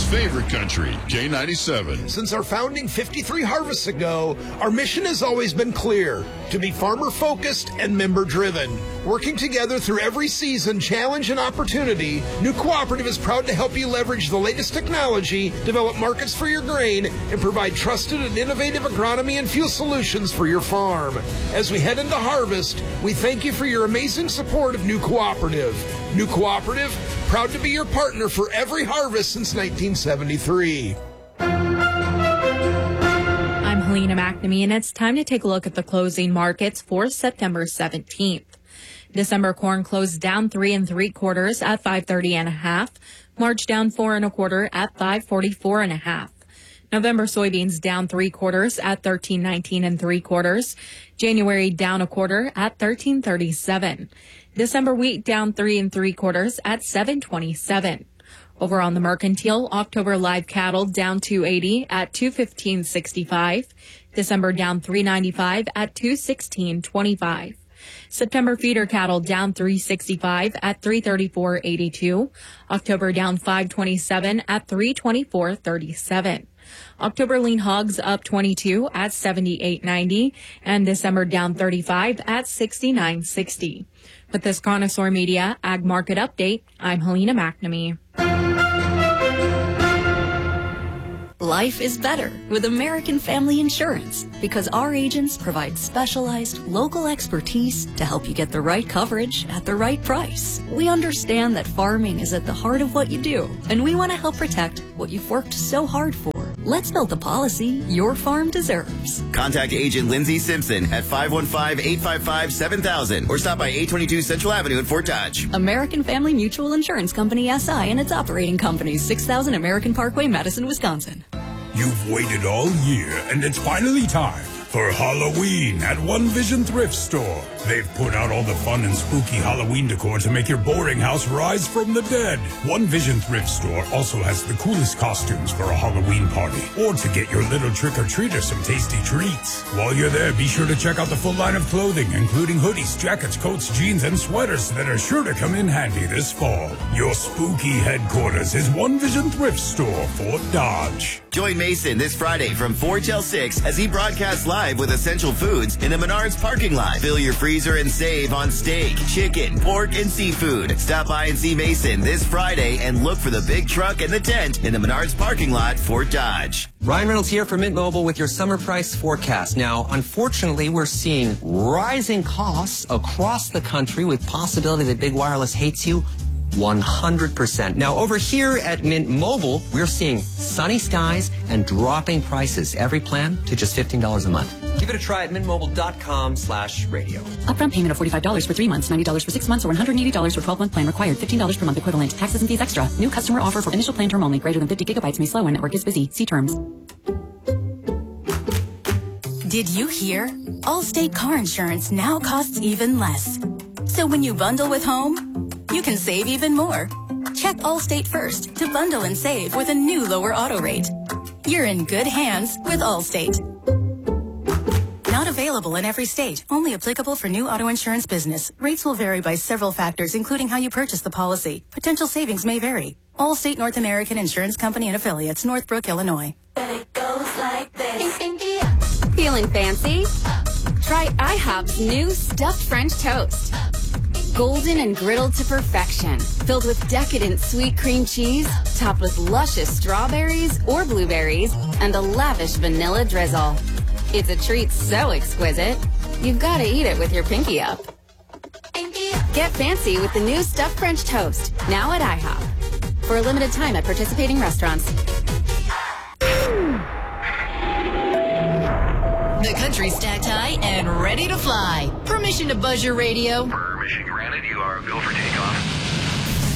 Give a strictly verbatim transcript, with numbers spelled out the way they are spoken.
favorite country, K ninety-seven. Since our founding fifty-three harvests ago, our mission has always been clear: to be farmer-focused and member-driven. Working together through every season, challenge, and opportunity, New Cooperative is proud to help you leverage the latest technology, develop markets for your grain, and provide trusted and innovative agronomy and fuel solutions for your farm. As we head into harvest, we thank you for your amazing support of New Cooperative. New Cooperative, proud to be your partner for every harvest since nineteen seventy-three. I'm Helena McNamee, and it's time to take a look at the closing markets for September seventeenth. December corn closed down three and three quarters at five thirty and a half. March down four and a quarter at five forty-four and a half. November soybeans down three quarters at thirteen nineteen and three quarters. January down a quarter at thirteen thirty-seven. December wheat down three and three quarters at seven twenty-seven. Over on the mercantile, October live cattle down two eighty at two fifteen sixty-five. December down three ninety-five at two sixteen twenty-five. September feeder cattle down three sixty-five at three thirty-four eighty-two. October down five twenty-seven at three twenty-four thirty-seven. October lean hogs up twenty-two at seventy-eight ninety, and December down thirty-five at sixty-nine sixty. With this Connoisseur Media Ag Market Update, I'm Helena McNamee. Life is better with American Family Insurance because our agents provide specialized local expertise to help you get the right coverage at the right price. We understand that farming is at the heart of what you do, and we want to help protect what you've worked so hard for. Let's build the policy your farm deserves. Contact Agent Lindsay Simpson at five one five, eight five five, seven thousand or stop by eight twenty-two Central Avenue in Fort Dodge. American Family Mutual Insurance Company, S I, and its operating companies, six thousand American Parkway, Madison, Wisconsin. You've waited all year, and it's finally time for Halloween at One Vision Thrift Store. They've put out all the fun and spooky Halloween decor to make your boring house rise from the dead. One Vision Thrift Store also has the coolest costumes for a Halloween party or to get your little trick-or-treater some tasty treats. While you're there, be sure to check out the full line of clothing, including hoodies, jackets, coats, jeans, and sweaters that are sure to come in handy this fall. Your spooky headquarters is One Vision Thrift Store, Fort Dodge. Join Mason this Friday from four till six as he broadcasts live with Essential Foods in the Menards parking lot. Fill your freezer and save on steak, chicken, pork, and seafood. Stop by and see Mason this Friday and look for the big truck and the tent in the Menards parking lot, Fort Dodge. Ryan Reynolds here for Mint Mobile with your summer price forecast. Now, unfortunately, we're seeing rising costs across the country with possibility that big wireless hates you one hundred percent. Now, over here at Mint Mobile, we're seeing sunny skies and dropping prices. Every plan to just fifteen dollars a month. Give it a try at mintmobile.com slash radio. Upfront payment of forty-five dollars for three months, ninety dollars for six months, or one hundred eighty dollars for twelve-month plan required. fifteen dollars per month equivalent. Taxes and fees extra. New customer offer for initial plan term only. Greater than fifty gigabytes may slow when network is busy. See terms. Did you hear? Allstate car insurance now costs even less. So when you bundle with home, you can save even more. Check Allstate first to bundle and save with a new lower auto rate. You're in good hands with Allstate. Not available in every state. Only applicable for new auto insurance business. Rates will vary by several factors, including how you purchase the policy. Potential savings may vary. Allstate North American Insurance Company and Affiliates, Northbrook, Illinois. It goes like this. Feeling fancy? Try IHOP's new stuffed French toast. Golden and griddled to perfection, filled with decadent sweet cream cheese, topped with luscious strawberries or blueberries, and a lavish vanilla drizzle. It's a treat so exquisite, you've got to eat it with your pinky up. Get fancy with the new stuffed French toast, now at IHOP. For a limited time at participating restaurants. The country's stacked high and ready to fly. Permission to buzz your radio. Permission granted. You are go for takeoff.